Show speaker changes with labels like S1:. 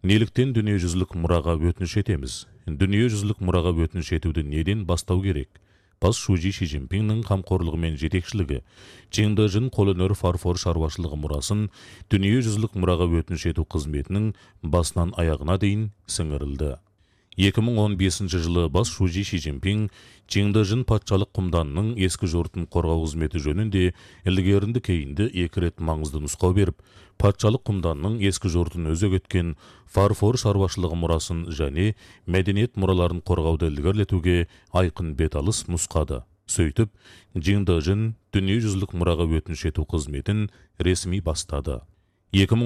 S1: Неліктен дүниежүзілік мұраға өтініш етеміз? Дүниежүзілік мұраға өтініш етуді неден бастау керек? Бас Шужи Ши Цзиньпиннің қамқорлығы мен жетекшілігі Чыңдыжын қолөнер фарфор шаруашылығы мұрасын дүниежүзілік мұраға өтініш ету қызметінің басынан аяғына дейін сіңірілді. 2015 жылы бас Шужи Ши Цзиньпин Чыңдыжын патшалық құмданның ескі жортын қорғау қызметі жөнінде ілгерінді кейінді 2 рет маңызды нұсқау беріп, патшалық құмданның ескі жортын өзек еткен фарфор шаруашылығы мұрасын және мәдениет мұраларын қорғауды ілгерілетуге айқын беталыс нұсқады. Сөйтіп, Чыңдыжын дүниежүзілік мұраға өтініш ету қызметін ресми бастады.